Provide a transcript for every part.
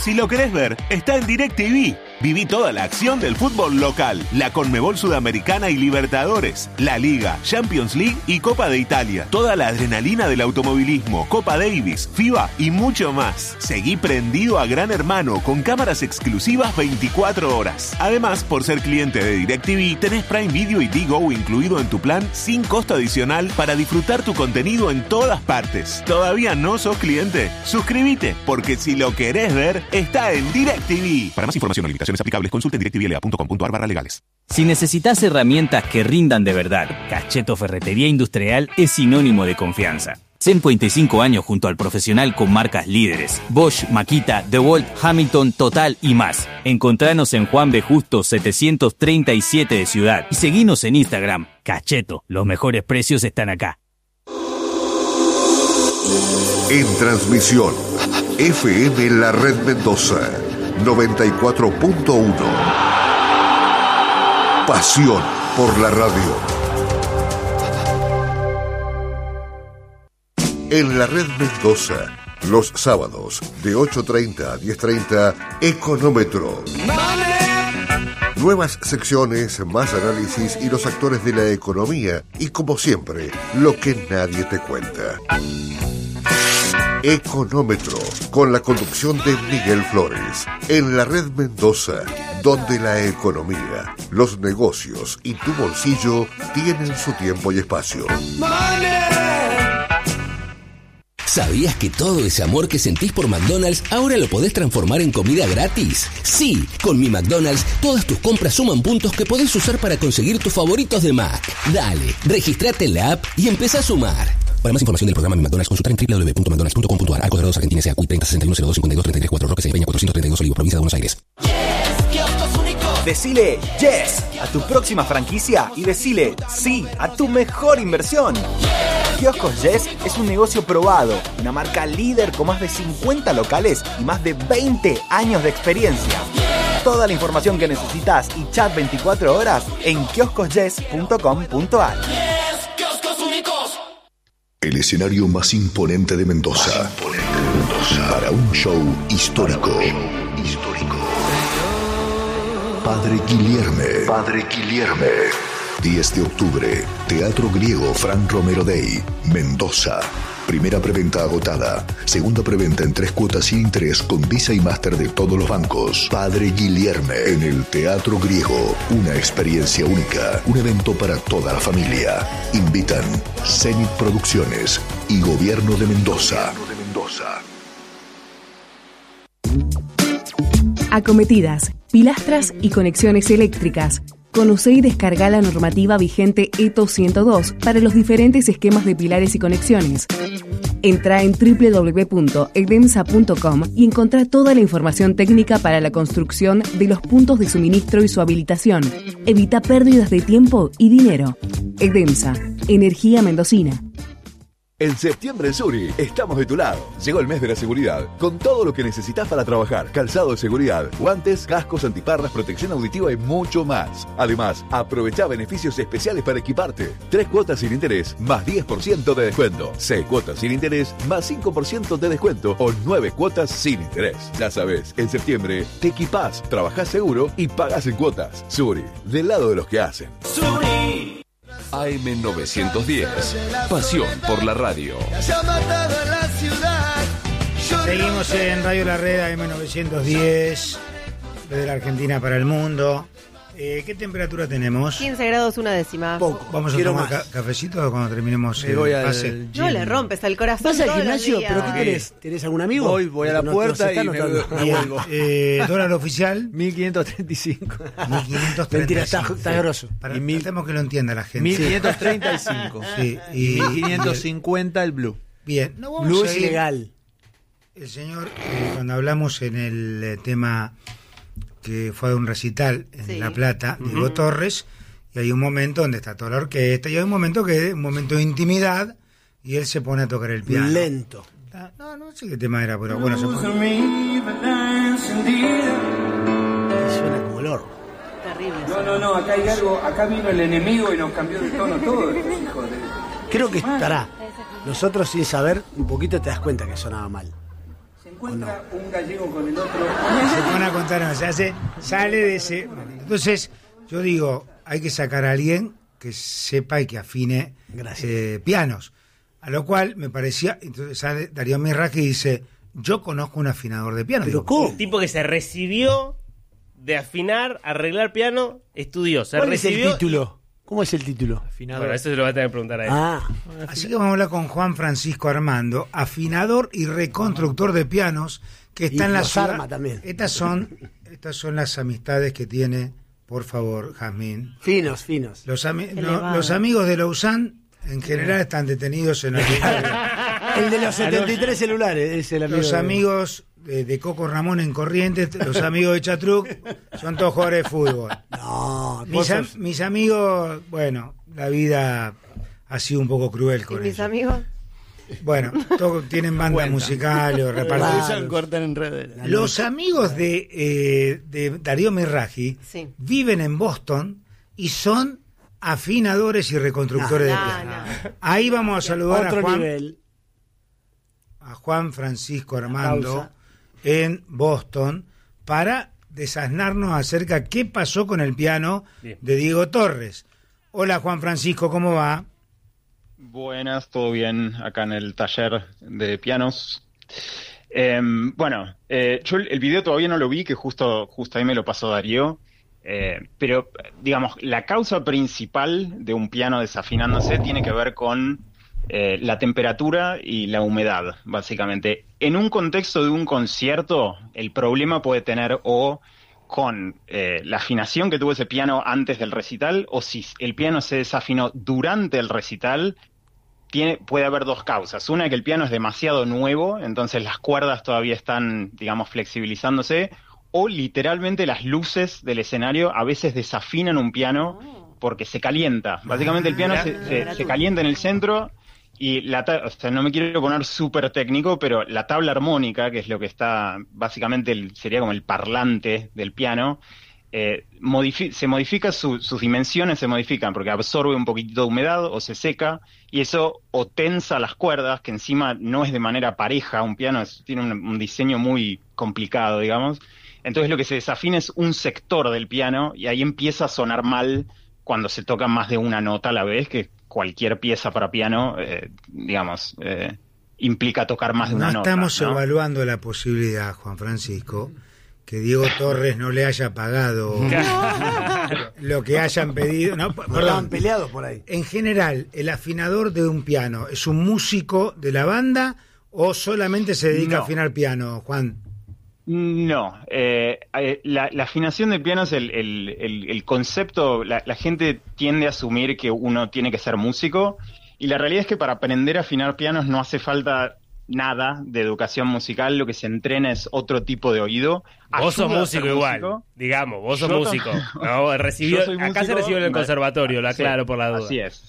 si lo querés ver, está en DirecTV. Viví toda la acción del fútbol local, la Conmebol Sudamericana y Libertadores, la Liga, Champions League y Copa de Italia. Toda la adrenalina del automovilismo, Copa Davis, FIBA y mucho más. Seguí prendido a Gran Hermano con cámaras exclusivas 24 horas. Además, por ser cliente de DirecTV, tenés Prime Video y Digo incluido en tu plan sin costo adicional para disfrutar tu contenido en todas partes. ¿Todavía no sos cliente? Suscríbete, porque si lo querés ver, está en DirecTV. Para más información o limitaciones aplicables, consulte en directvla.com.ar/legales. Si necesitas herramientas que rindan de verdad, Cacheto Ferretería Industrial es sinónimo de confianza. 125 años junto al profesional con marcas líderes: Bosch, Makita, DeWalt, Hamilton, Total y más. Encontranos en Juan B. Justo 737 de Ciudad y seguinos en Instagram. Cacheto, los mejores precios están acá. En transmisión, FM La Red Mendoza 94.1. Pasión por la radio. En La Red Mendoza, los sábados de 8:30 a 10:30, Económetro. Nuevas secciones, más análisis y los actores de la economía y, como siempre, lo que nadie te cuenta. Económetro, con la conducción de Miguel Flores, en La Red Mendoza, donde la economía, los negocios y tu bolsillo tienen su tiempo y espacio. ¿Sabías que todo ese amor que sentís por McDonald's ahora lo podés transformar en comida gratis? Sí, con Mi McDonald's todas tus compras suman puntos que podés usar para conseguir tus favoritos de Mac. Dale, registrate en la app y empezá a sumar. Para más información del programa Mi McDonald's, consultar en www.mcdonalds.com.ar. Arcos Dorados, Argentina, S.A. CUI 30 61 02 52 33 4, Roque Peña 432, Olivos, provincia de Buenos Aires. Decile yes a tu próxima franquicia y decile sí a tu mejor inversión. Kioscos Yes es un negocio probado, una marca líder con más de 50 locales y más de 20 años de experiencia. Toda la información que necesitas y chat 24 horas en kioscosyes.com.ar. El escenario más imponente de Mendoza. Para un show histórico. Padre Guilherme. 10 de octubre, Teatro Griego Fran Romero Day, Mendoza. Primera preventa agotada. Segunda preventa en 3 cuotas sin interés con Visa y Master de todos los bancos. Padre Guilherme en el Teatro Griego. Una experiencia única. Un evento para toda la familia. Invitan Zenit Producciones y Gobierno de Mendoza. Acometidas, pilastras y conexiones eléctricas. Conoce y descarga la normativa vigente ETO 102 para los diferentes esquemas de pilares y conexiones. Entra en www.edemsa.com y encontrá toda la información técnica para la construcción de los puntos de suministro y su habilitación. Evita pérdidas de tiempo y dinero. Edemsa, energía mendocina. En septiembre en Suri estamos de tu lado. Llegó el mes de la seguridad, con todo lo que necesitas para trabajar. Calzado de seguridad, guantes, cascos, antiparras, protección auditiva y mucho más. Además, aprovecha beneficios especiales para equiparte. 3 cuotas sin interés, más 10% de descuento. 6 cuotas sin interés, más 5% de descuento. O 9 cuotas sin interés. Ya sabes, en septiembre te equipás, trabajás seguro y pagás en cuotas. Suri, del lado de los que hacen. Suri. AM910, pasión por la radio. Seguimos en Radio La Red, AM910, desde la Argentina para el mundo. ¿Qué temperatura tenemos? 15 grados una décima. Poco. ¿Vamos a tomar cafecito cuando terminemos el pase? No le rompes el corazón. ¿Vas al gimnasio? ¿Pero qué tenés? ¿Tenés algún amigo? Voy a la puerta y me vuelvo. ¿Dólar oficial? 1535. 1535. Mentira, está grosso. Tratemos que lo entienda la gente. 1535. Sí. Y 1550 el Blue. Bien. No vamos Blue a es ir. ilegal. El señor, cuando hablamos en el tema que fue a un recital en La Plata, Diego Torres, y hay un momento donde está toda la orquesta, y hay un momento que un momento de intimidad, y él se pone a tocar el piano. Lento. No sé qué tema era, pero bueno, se pone. Suena como el orto. Terrible. No, acá hay algo, acá vino el enemigo y nos cambió de tono todo. Creo que estará. Nosotros sin saber, un poquito te das cuenta que sonaba mal. encuentra un gallego con el otro. Se pone a contar, no, sale de ese. Entonces, yo digo, hay que sacar a alguien que sepa y que afine pianos. A lo cual me parecía, entonces sale Darío Mirraji y dice, yo conozco un afinador de piano. Pero ¿cómo? Un tipo que se recibió de afinar, arreglar piano, estudió. ¿Cuál es el título? ¿Cómo es el título? Afinador. Bueno, eso se lo va a tener que preguntar a él. Así que vamos a hablar con Juan Francisco Armando, afinador y reconstructor de pianos, que está en la ciudad. Arma también. Estas son las amistades que tiene, por favor, Jazmín. Finos. Los amigos de Lausanne, en general, están detenidos en el El de los 73 celulares es el amigo. Los amigos de Coco Ramón en Corrientes, los amigos de Chatruc, son todos jugadores de fútbol. No, mis amigos, bueno, la vida ha sido un poco cruel con ellos. ¿Mis amigos? Bueno, todos tienen banda musical o reparten. Los amigos de Darío Mirraji viven en Boston y son afinadores y reconstructores de piano. Ahí vamos a saludar a Juan Francisco Armando en Boston para desasnarnos acerca de qué pasó con el piano de Diego Torres. Hola Juan Francisco, ¿cómo va? Buenas, todo bien acá en el taller de pianos. Yo el video todavía no lo vi, que justo ahí me lo pasó Darío. Pero, digamos, la causa principal de un piano desafinándose tiene que ver con la temperatura y la humedad, básicamente. En un contexto de un concierto, el problema puede tener o con la afinación que tuvo ese piano antes del recital, o si el piano se desafinó durante el recital, puede haber dos causas. Una, que el piano es demasiado nuevo, entonces las cuerdas todavía están, digamos, flexibilizándose, o literalmente las luces del escenario a veces desafinan un piano porque se calienta. Básicamente el piano se calienta en el centro y no me quiero poner súper técnico, pero la tabla armónica, que es lo que está, básicamente sería como el parlante del piano, se modifica, sus dimensiones se modifican porque absorbe un poquitito de humedad o se seca, y eso o tensa las cuerdas, que encima no es de manera pareja. Un piano tiene un diseño muy complicado, digamos. Entonces lo que se desafina es un sector del piano y ahí empieza a sonar mal cuando se toca más de una nota a la vez, que cualquier pieza para piano, implica tocar más de una nota. No estamos evaluando la posibilidad, Juan Francisco, que Diego Torres no le haya pagado lo que hayan pedido. No, perdón, peleados por ahí. En general, ¿el afinador de un piano es un músico de la banda o solamente se dedica a afinar piano, Juan? No, la afinación de piano es el concepto. La gente tiende a asumir que uno tiene que ser músico, y la realidad es que para aprender a afinar pianos no hace falta nada de educación musical. Lo que se entrena es otro tipo de oído. Vos sos músico igual, digamos, vos sos músico. No, acá se recibió en el conservatorio, lo aclaro por la duda.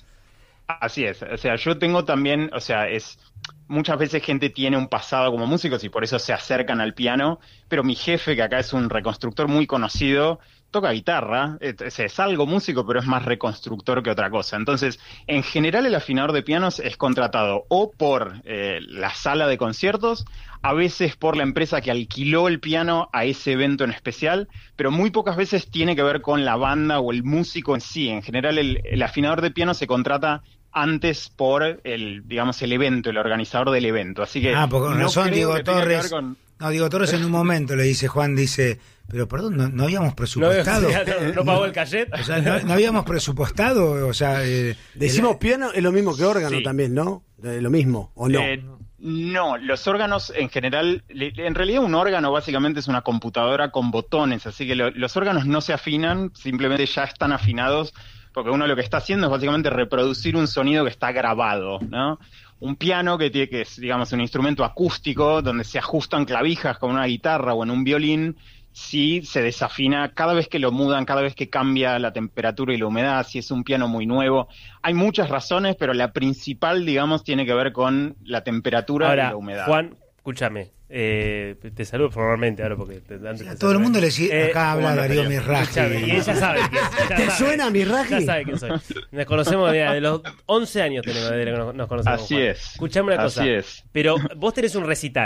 Así es. O sea, yo tengo también, muchas veces gente tiene un pasado como músicos y por eso se acercan al piano, pero mi jefe, que acá es un reconstructor muy conocido, toca guitarra, es algo músico, pero es más reconstructor que otra cosa. Entonces, en general el afinador de pianos es contratado o por la sala de conciertos, a veces por la empresa que alquiló el piano a ese evento en especial, pero muy pocas veces tiene que ver con la banda o el músico en sí. En general el afinador de piano se contrata antes por el evento, el organizador del evento. Así que porque no son Diego Torres. Diego Torres en un momento le dice, Juan dice, pero perdón, no habíamos presupuestado. ¿No pagó el cachet? O sea, no habíamos presupuestado, o sea... Decimos piano es lo mismo que órgano también, ¿no? Lo mismo, ¿o no? No, los órganos en general, en realidad un órgano básicamente es una computadora con botones, así que los órganos no se afinan, simplemente ya están afinados, porque uno lo que está haciendo es básicamente reproducir un sonido que está grabado, ¿no? Un piano que es, digamos, un instrumento acústico donde se ajustan clavijas con una guitarra o en un violín, sí se desafina cada vez que lo mudan, cada vez que cambia la temperatura y la humedad, si es un piano muy nuevo. Hay muchas razones, pero la principal, digamos, tiene que ver con la temperatura y la humedad. Juan, escúchame, te saludo formalmente ahora porque todo el mundo le dice, acá habla Darío Mirraji. Y ella sabe quién. ¿Te suena Mirraji? Ya sabe quién soy. Nos conocemos de los 11 años tenemos, nos conocemos. Así es. Escuchame una cosa. Así es. Pero vos tenés un recital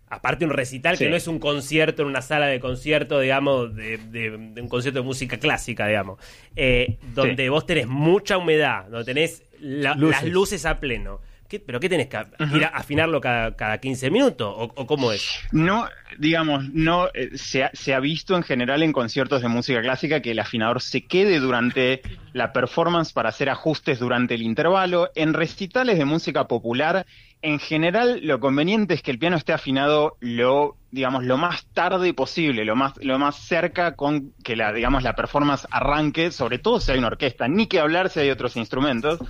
aparte un recital que no es un concierto en una sala de concierto, digamos, de un concierto de música clásica, digamos, donde vos tenés mucha humedad, donde tenés las luces a pleno. ¿Pero qué tenés que ir a afinarlo cada 15 minutos? ¿O cómo es? No, digamos, se ha visto en general en conciertos de música clásica que el afinador se quede durante la performance para hacer ajustes durante el intervalo. En recitales de música popular, en general, lo conveniente es que el piano esté afinado lo más tarde posible, lo más cerca con que la performance arranque, sobre todo si hay una orquesta, ni que hablar si hay otros instrumentos.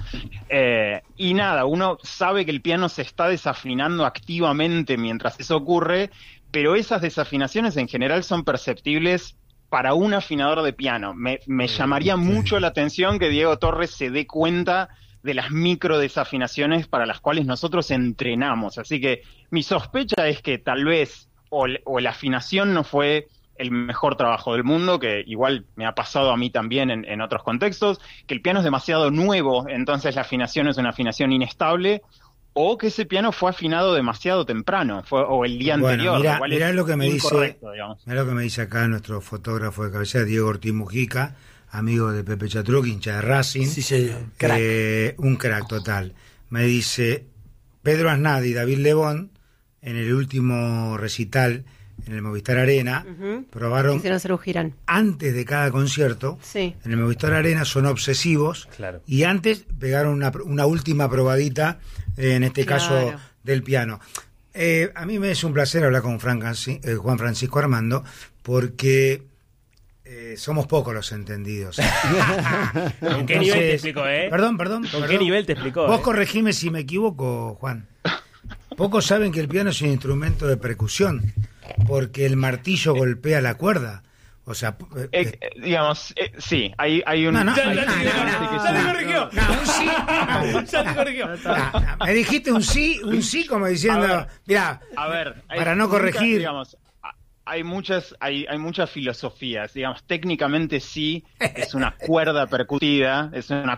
Y nada, uno sabe que el piano se está desafinando activamente mientras eso ocurre, pero esas desafinaciones en general son perceptibles para un afinador de piano. Me llamaría mucho la atención que Diego Torres se dé cuenta de las micro desafinaciones para las cuales nosotros entrenamos. Así que mi sospecha es que tal vez o la afinación no fue el mejor trabajo del mundo, que igual me ha pasado a mí también en otros contextos, que el piano es demasiado nuevo, entonces la afinación es una afinación inestable, o que ese piano fue afinado demasiado temprano, o el día anterior. Mirá lo que me dice acá nuestro fotógrafo de cabecera, Diego Ortiz Mujica, amigo de Pepe Chatruc, hincha de Racing. Sí, señor. Crack. Un crack total. Me dice, Pedro Aznar y David Lebón, en el último recital en el Movistar Arena, probaron, quisieron hacer un girán antes de cada concierto, en el Movistar Arena son obsesivos, y antes pegaron una última probadita, en este caso del piano. A mí me es un placer hablar con Juan Francisco Armando, porque somos pocos los entendidos. ¿Con qué nivel te explicó, Perdón. ¿Con qué nivel te explicó? Vos corregime si me equivoco, Juan. Pocos saben que el piano es un instrumento de percusión, porque el martillo golpea la cuerda. O sea, sí, hay un... Ya te corrigió. Ya te corrigió. Me dijiste un sí como diciendo, mirá, para no corregir... Digamos, hay muchas filosofías, digamos, técnicamente sí, es una cuerda percutida,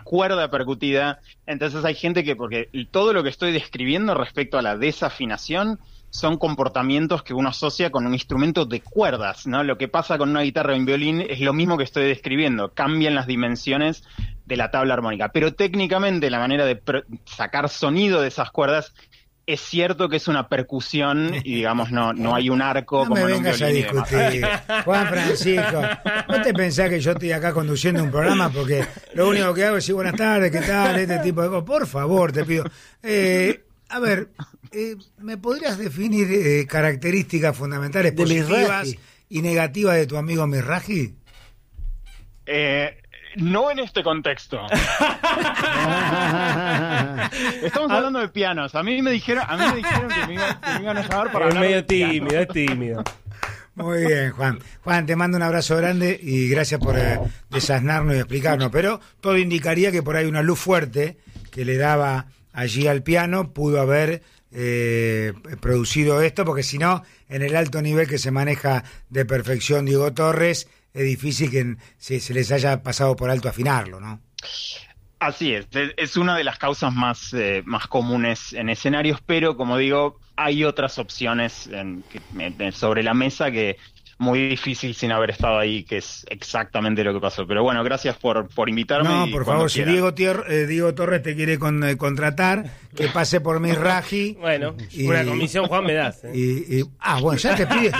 entonces hay gente que, porque todo lo que estoy describiendo respecto a la desafinación son comportamientos que uno asocia con un instrumento de cuerdas, ¿no? Lo que pasa con una guitarra y un violín es lo mismo que estoy describiendo, cambian las dimensiones de la tabla armónica, pero técnicamente la manera de sacar sonido de esas cuerdas es cierto que es una percusión y digamos no hay un arco como en un violín. No me vengas a discutir, Juan Francisco. ¿No te pensás que yo estoy acá conduciendo un programa porque lo único que hago es decir buenas tardes, qué tal, este tipo de cosas? Por favor, te pido. A ver, ¿me podrías definir características fundamentales positivas y negativas de tu amigo Mizrahi? No en este contexto. Estamos hablando de pianos. A mí me dijeron que me iban a llamar para hablar de pianos. Es tímido. Muy bien, Juan. Juan, te mando un abrazo grande y gracias por desasnarnos y explicarnos. Pero todo indicaría que por ahí una luz fuerte que le daba allí al piano pudo haber producido esto, porque si no, en el alto nivel que se maneja de perfección Diego Torres, es difícil que se les haya pasado por alto afinarlo, ¿no? Así es una de las causas más comunes en escenarios, pero como digo, hay otras opciones sobre la mesa que muy difícil sin haber estado ahí, que es exactamente lo que pasó. Pero bueno, gracias por invitarme. No, por favor, si Diego Torres te quiere contratar, que pase por Mizrahi. Bueno, una comisión, Juan, me das. Bueno, ya te pide.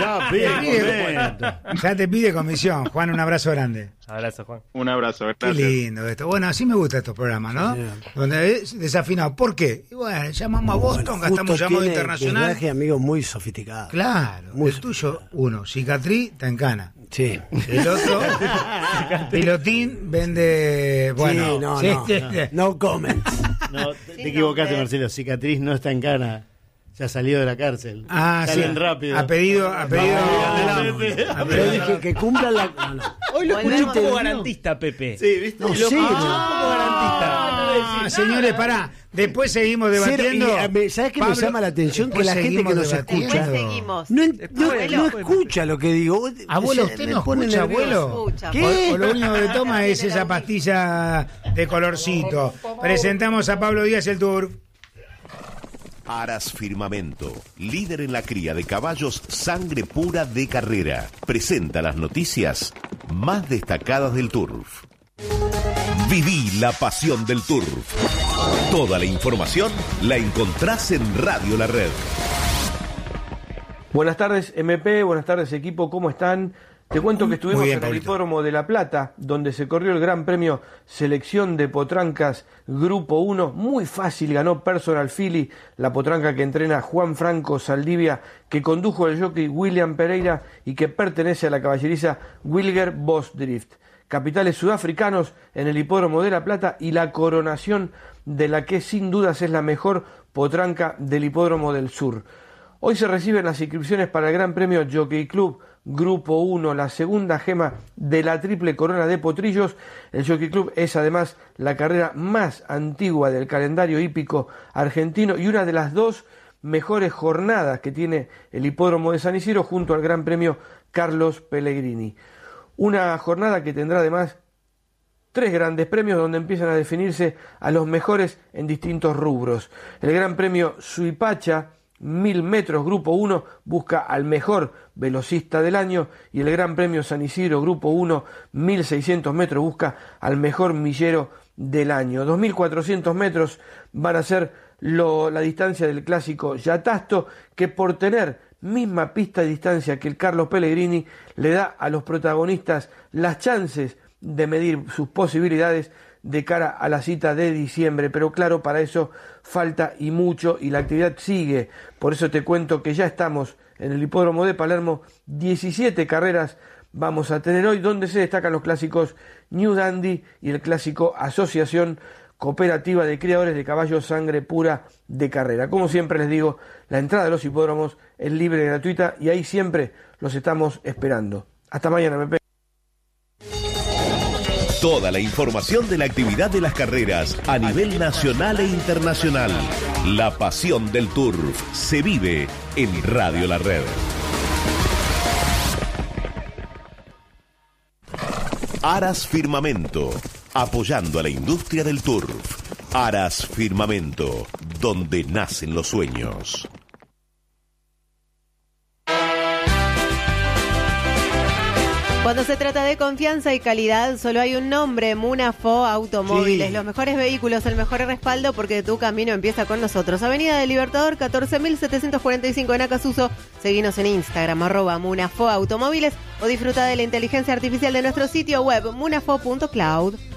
Ya te pide comisión. Juan, un abrazo grande. Abrazo, Juan. Un abrazo, gracias. Qué lindo esto. Bueno, así me gustan estos programas, ¿no? Sí. Donde es desafinado. ¿Por qué? Y bueno, llamamos a Boston, gastamos llamado internacional. Mizrahi, amigo muy sofisticado. Claro. Muy el tuyo, uno, cicatriz, Tancana. Sí. El otro, Pilotín, vende... Bueno, no comments. No, te equivocaste, Marcelo. Cicatriz no está en Cana. Ya salió de la cárcel. Salen rápido. Ha pedido. Pero dije que cumpla la. Hoy lo escuché un poco garantista, Pepe. Sí, ¿viste? No, lo escuché un poco garantista. Señores, pará. Después seguimos debatiendo. ¿Sabes qué me llama la atención? Que la gente que nos escucha no escucha lo que digo. Abuelo, ¿usted no escucha, abuelo? ¿Qué? O lo único que toma es esa pastilla de colorcito. Presentamos a Pablo Díaz, el tour. Aras Firmamento, líder en la cría de caballos sangre pura de carrera, presenta las noticias más destacadas del turf. Viví la pasión del turf. Toda la información la encontrás en Radio La Red. Buenas tardes, MP, buenas tardes, equipo, ¿cómo están? Te cuento que estuvimos en el Hipódromo de La Plata, donde se corrió el Gran Premio Selección de Potrancas Grupo 1. Muy fácil, ganó Personal Philly, la potranca que entrena Juan Franco Saldivia, que condujo el jockey William Pereira y que pertenece a la caballeriza Wilger Bosdrift. Capitales sudafricanos en el Hipódromo de La Plata y la coronación de la que sin dudas es la mejor potranca del Hipódromo del Sur. Hoy se reciben las inscripciones para el Gran Premio Jockey Club Grupo 1, la segunda gema de la Triple Corona de Potrillos. El Jockey Club es además la carrera más antigua del calendario hípico argentino y una de las dos mejores jornadas que tiene el Hipódromo de San Isidro junto al Gran Premio Carlos Pellegrini. Una jornada que tendrá además 3 grandes premios donde empiezan a definirse a los mejores en distintos rubros. El Gran Premio Suipacha, 1000 metros, Grupo 1, busca al mejor velocista del año, y el Gran Premio San Isidro, Grupo 1, 1600 metros, busca al mejor millero del año. 2400 metros van a ser la distancia del clásico Yatasto, que por tener misma pista de distancia que el Carlos Pellegrini, le da a los protagonistas las chances de medir sus posibilidades de cara a la cita de diciembre, pero claro, para eso falta y mucho, y la actividad sigue. Por eso te cuento que ya estamos en el Hipódromo de Palermo. 17 carreras vamos a tener hoy, donde se destacan los clásicos New Dandy y el clásico Asociación Cooperativa de Criadores de Caballos Sangre Pura de Carrera. Como siempre les digo, la entrada a los hipódromos es libre y gratuita, y ahí siempre los estamos esperando. Hasta mañana, MP. Toda la información de la actividad de las carreras a nivel nacional e internacional. La pasión del turf se vive en Radio La Red. Aras Firmamento, apoyando a la industria del turf. Aras Firmamento, donde nacen los sueños. Cuando se trata de confianza y calidad, solo hay un nombre: Munafo Automóviles. Sí. Los mejores vehículos, el mejor respaldo, porque tu camino empieza con nosotros. Avenida del Libertador, 14.745 en Acasuso. Seguinos en Instagram, @Munafo Automóviles, o disfruta de la inteligencia artificial de nuestro sitio web, munafo.cloud.